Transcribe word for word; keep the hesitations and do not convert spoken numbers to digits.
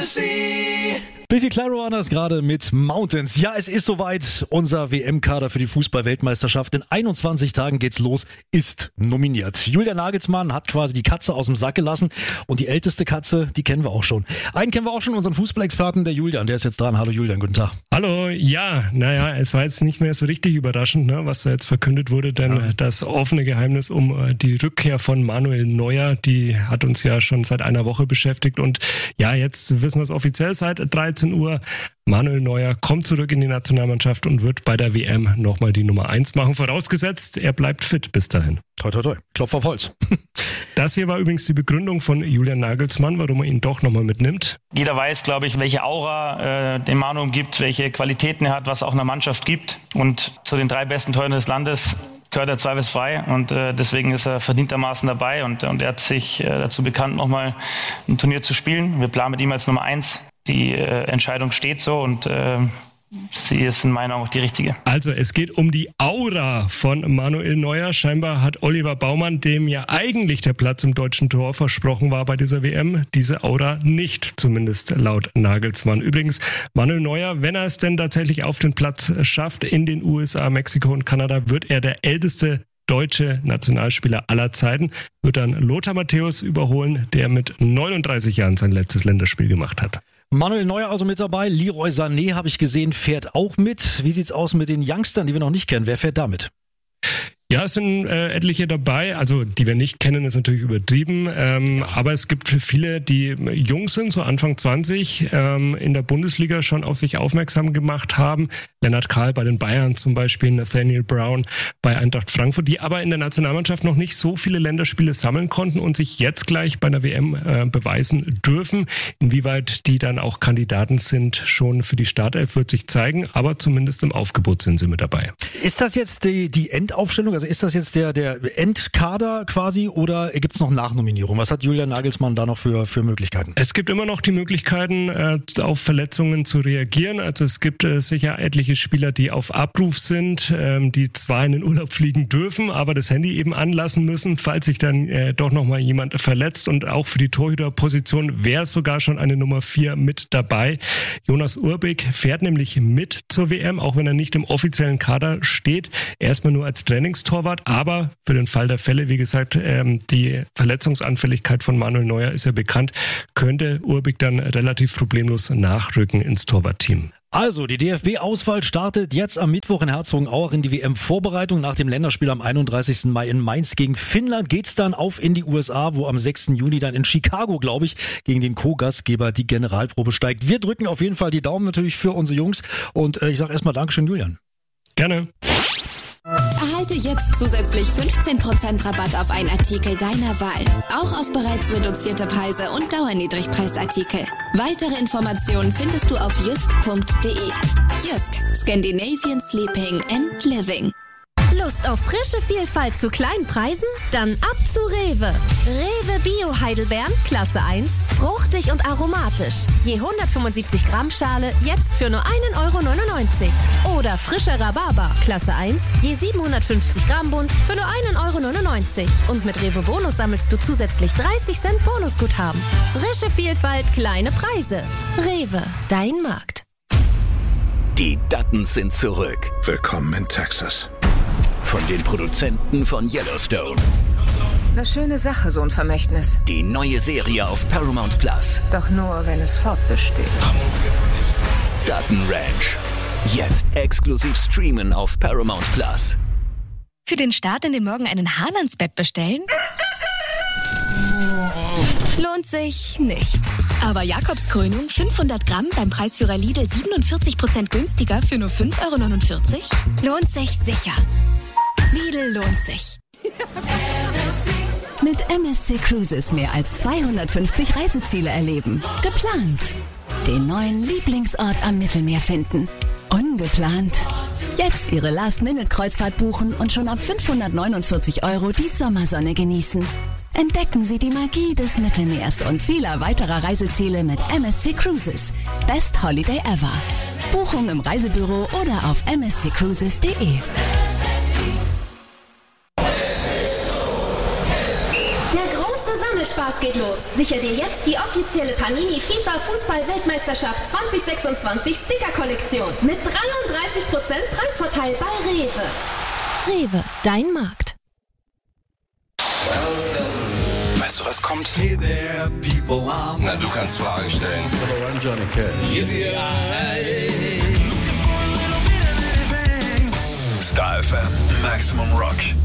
Sea. Biffy Clyro war das gerade mit Mountains. Ja, es ist soweit. Unser W M-Kader für die Fußball-Weltmeisterschaft. In einundzwanzig Tagen geht's los, ist nominiert. Julian Nagelsmann hat quasi die Katze aus dem Sack gelassen. Und die älteste Katze, die kennen wir auch schon. Einen kennen wir auch schon, unseren Fußballexperten, der Julian. Der ist jetzt dran. Hallo Julian, guten Tag. Hallo, ja, naja, es war jetzt nicht mehr so richtig überraschend, ne, was da jetzt verkündet wurde. Denn ja. das offene Geheimnis um die Rückkehr von Manuel Neuer, die hat uns ja schon seit einer Woche beschäftigt. Und ja, jetzt wissen wir es offiziell seit dreizehn Uhr. Manuel Neuer kommt zurück in die Nationalmannschaft und wird bei der W M nochmal die Nummer eins machen. Vorausgesetzt, er bleibt fit bis dahin. Toi, toi, toi. Klopf auf Holz. Das hier war übrigens die Begründung von Julian Nagelsmann, warum er ihn doch nochmal mitnimmt. Jeder weiß, glaube ich, welche Aura äh, dem Manu gibt, welche Qualitäten er hat, was auch einer Mannschaft gibt. Und zu den drei besten Torhütern des Landes gehört er zweifelsfrei und äh, deswegen ist er verdientermaßen dabei und, und er hat sich äh, dazu bekannt, nochmal ein Turnier zu spielen. Wir planen mit ihm als Nummer eins. Die äh, Entscheidung steht so und äh, sie ist in meiner Meinung auch die richtige. Also es geht um die Aura von Manuel Neuer. Scheinbar hat Oliver Baumann, dem ja eigentlich der Platz im deutschen Tor versprochen war bei dieser W M, diese Aura nicht, zumindest laut Nagelsmann. Übrigens, Manuel Neuer, wenn er es denn tatsächlich auf den Platz schafft in den U S A, Mexiko und Kanada, wird er der älteste deutsche Nationalspieler aller Zeiten, wird dann Lothar Matthäus überholen, der mit neununddreißig Jahren sein letztes Länderspiel gemacht hat. Manuel Neuer also mit dabei. Leroy Sané, habe ich gesehen, fährt auch mit. Wie sieht's aus mit den Youngstern, die wir noch nicht kennen? Wer fährt damit? Ja, es sind äh, etliche dabei, also die wir nicht kennen, ist natürlich übertrieben, ähm, ja. aber es gibt viele, die jung sind, so Anfang zwanzig, ähm, in der Bundesliga schon auf sich aufmerksam gemacht haben. Lennart Kahl bei den Bayern zum Beispiel, Nathaniel Brown bei Eintracht Frankfurt, die aber in der Nationalmannschaft noch nicht so viele Länderspiele sammeln konnten und sich jetzt gleich bei einer W M äh, beweisen dürfen. Inwieweit die dann auch Kandidaten sind, schon für die Startelf, wird sich zeigen, aber zumindest im Aufgebot sind sie mit dabei. Ist das jetzt die, die Endaufstellung? Also ist das jetzt der, der Endkader quasi oder gibt es noch Nachnominierung? Was hat Julian Nagelsmann da noch für, für Möglichkeiten? Es gibt immer noch die Möglichkeiten, äh, auf Verletzungen zu reagieren. Also es gibt äh, sicher etliche Spieler, die auf Abruf sind, ähm, die zwar in den Urlaub fliegen dürfen, aber das Handy eben anlassen müssen, falls sich dann äh, doch nochmal jemand verletzt. Und auch für die Torhüterposition wäre sogar schon eine Nummer vier mit dabei. Jonas Urbik fährt nämlich mit zur W M, auch wenn er nicht im offiziellen Kader steht. Erstmal nur als Trainingstorwart, aber für den Fall der Fälle, wie gesagt, ähm, die Verletzungsanfälligkeit von Manuel Neuer ist ja bekannt, könnte Urbik dann relativ problemlos nachrücken ins Torwartteam. Also, die D F B-Auswahl startet jetzt am Mittwoch in Herzogenaurach in die W M-Vorbereitung. Nach dem Länderspiel am einunddreißigsten Mai in Mainz gegen Finnland geht's dann auf in die U S A, wo am sechsten Juni dann in Chicago, glaube ich, gegen den Co-Gastgeber die Generalprobe steigt. Wir drücken auf jeden Fall die Daumen natürlich für unsere Jungs und äh, ich sage erstmal Dankeschön, Julian. Gerne. Erhalte jetzt zusätzlich fünfzehn Prozent Rabatt auf einen Artikel deiner Wahl. Auch auf bereits reduzierte Preise und Dauerniedrigpreisartikel. Weitere Informationen findest du auf jysk punkt de. Jysk, Scandinavian Sleeping and Living. Lust auf frische Vielfalt zu kleinen Preisen? Dann ab zu Rewe. Rewe Bio Heidelbeeren, Klasse eins, fruchtig und aromatisch. Je hundertfünfundsiebzig Gramm Schale, jetzt für nur einen Euro neunundneunzig. Oder frischer Rhabarber, Klasse eins, je siebenhundertfünfzig Gramm Bund, für nur einen Euro neunundneunzig. Und mit Rewe Bonus sammelst du zusätzlich dreißig Cent Bonusguthaben. Frische Vielfalt, kleine Preise. Rewe, dein Markt. Die Duttons sind zurück. Willkommen in Texas. Von den Produzenten von Yellowstone. Eine schöne Sache, so ein Vermächtnis. Die neue Serie auf Paramount Plus. Doch nur, wenn es fortbesteht. Dutton Ranch. Jetzt exklusiv streamen auf Paramount Plus. Für den Start in den Morgen einen Hahn ans Bett bestellen? Lohnt sich nicht. Aber Jakobskrönung fünfhundert Gramm beim Preisführer Lidl siebenundvierzig Prozent günstiger für nur fünf Euro neunundvierzig? Lohnt sich sicher. Lidl lohnt sich. Mit M S C Cruises mehr als zweihundertfünfzig Reiseziele erleben. Geplant. Den neuen Lieblingsort am Mittelmeer finden. Ungeplant. Jetzt Ihre Last-Minute-Kreuzfahrt buchen und schon ab fünfhundertneunundvierzig Euro die Sommersonne genießen. Entdecken Sie die Magie des Mittelmeers und vieler weiterer Reiseziele mit M S C Cruises. Best Holiday ever. Buchung im Reisebüro oder auf m s c cruises punkt de. Der große Spaß geht los. Sicher dir jetzt die offizielle Panini FIFA Fußball-Weltmeisterschaft zwanzig sechsundzwanzig Sticker-Kollektion mit dreiunddreißig Prozent Preisvorteil bei Rewe. Rewe, dein Markt. Weißt du, was kommt? Na, du kannst Fragen stellen. Star F M, Maximum Rock.